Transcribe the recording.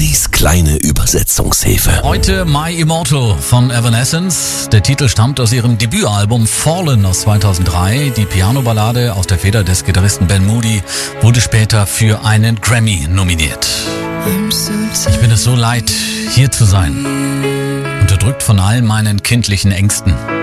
Willis kleine Übersetzungshilfe. Heute My Immortal von Evanescence. Der Titel stammt aus ihrem Debütalbum Fallen aus 2003. Die Piano-Ballade aus der Feder des Gitarristen Ben Moody wurde später für einen Grammy nominiert. Ich bin es so leid, hier zu sein. Unterdrückt von all meinen kindlichen Ängsten.